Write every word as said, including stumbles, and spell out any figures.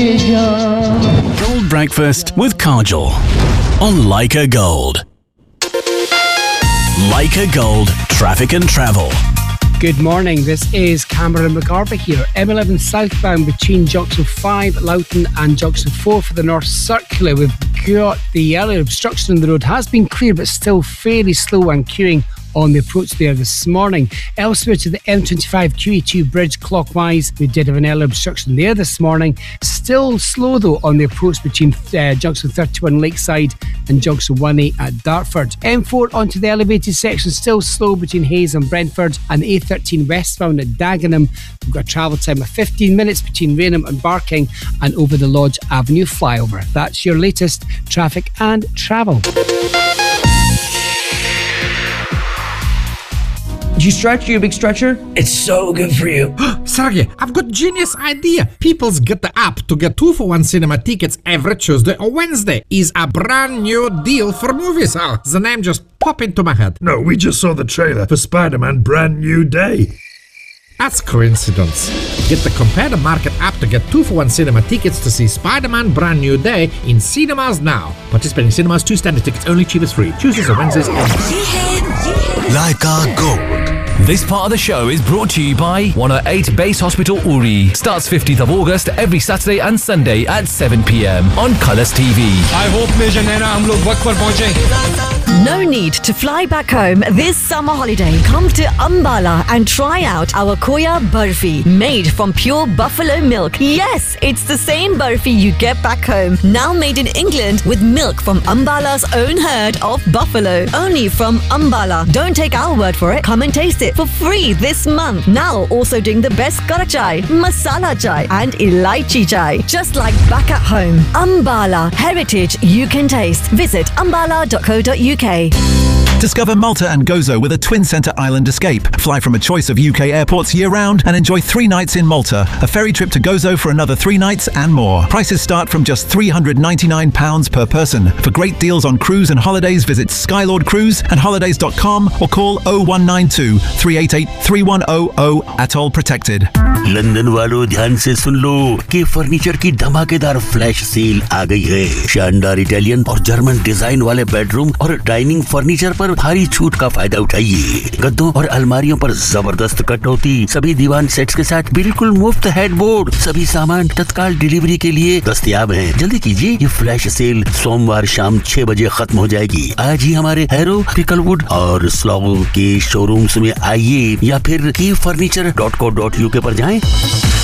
Gold breakfast with Kajal on Leica Gold. Leica Gold Traffic and Travel. Good morning, this is Cameron McGarvey here. M eleven southbound between Junction five, Loughton and Junction four for the North Circular. We've got the earlier obstruction on the road has been cleared but still fairly slow and queuing on the approach there this morning. Elsewhere to the M twenty-five Q E two bridge clockwise, we did have an early obstruction there this morning. Still slow though on the approach between uh, Junction thirty-one Lakeside and Junction one A at Dartford. M four onto the elevated section, still slow between Hayes and Brentford, and A thirteen westbound at Dagenham. We've got a travel time of fifteen minutes between Rainham and Barking and over the Lodge Avenue flyover. That's your latest traffic and travel. Did you stretch? You a big stretcher? It's so good for you. Sergey, I've got genius idea. People's Get the App to get two for one cinema tickets every Tuesday or Wednesday is a brand new deal for movies. Oh, the name just popped into my head. No, we just saw the trailer for Spider-Man Brand New Day. That's coincidence. Get the Compare the Market app to get two for one cinema tickets to see Spider-Man Brand New Day in cinemas now. Participating cinemas, two standard tickets only, cheapest free. Tuesdays or Wednesdays only. Leica Gold. This part of the show is brought to you by one oh eight Base Hospital Uri. Starts fifteenth of August every Saturday and Sunday at seven p.m. on Colours T V. I hope Major Naina hum log waqt par pahunche. No need to fly back home this summer holiday. Come to Ambala and try out our Koya Burfi, made from pure buffalo milk. Yes, it's the same burfi you get back home, now made in England with milk from Ambala's own herd of buffalo. Only from Ambala. Don't take our word for it. Come and taste it for free this month. Now also doing the best kara chai, masala chai and elaichi chai. Just like back at home. Ambala, heritage you can taste. Visit ambala dot co dot uk. Discover Malta and Gozo with a twin centre island escape. Fly from a choice of U K airports year-round and enjoy three nights in Malta. A ferry trip to Gozo for another three nights and more. Prices start from just three hundred ninety-nine pounds per person. For great deals on cruise and holidays, visit Skylord Cruise and holidays dot com or call oh one nine two, three eight eight, three one oh oh. Atoll protected. London वालों ध्यान से सुन लो कि furniture की धमाकेदार flash sale आ गई है। शानदार Italian और जर्मन डिजाइन वाले बेडरूम और डाइनिंग फर्नीचर पर भारी छूट का फायदा उठाइए। गद्दों और अलमारियों पर जबरदस्त कटौती, सभी दीवान सेट्स के साथ बिल्कुल मुफ्त हेडबोर्ड। सभी सामान तत्काल डिलीवरी के लिए दस्तयाब हैं। जल्दी कीजिए, ये फ्लैश सेल सोमवार शाम छह बजे खत्म हो जाएगी। आज ही हमारे हैरो, पिकलवुड और स्लॉगो के शोरूम्स में आइए या फिर की furniture dot co dot UK पर जाएं।